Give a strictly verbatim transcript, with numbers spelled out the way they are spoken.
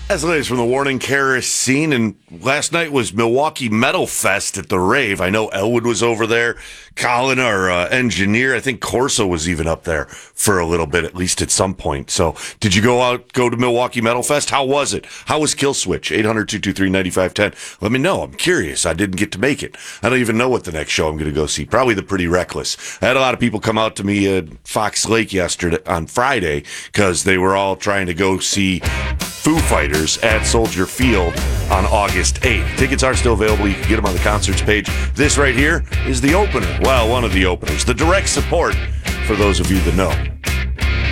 As the latest from the Warning Karis scene, and last night was Milwaukee Metal Fest at the rave. I know Elwood was over there. Colin, our uh, engineer, I think Corso was even up there for a little bit, at least at some point. So, did you go out, go to Milwaukee Metal Fest? How was it? How was Killswitch? eight hundred, two two three, nine five one zero. Let me know. I'm curious. I didn't get to make it. I don't even know what the next show I'm going to go see. Probably the Pretty Reckless. I had a lot of people come out to me at Fox Lake yesterday on Friday because they were all trying to go see Foo Fighters at Soldier Field on August eighth. Tickets are still available. You can get them on the concerts page. This right here is the opener. Well, one of the openers. The direct support for those of you that know.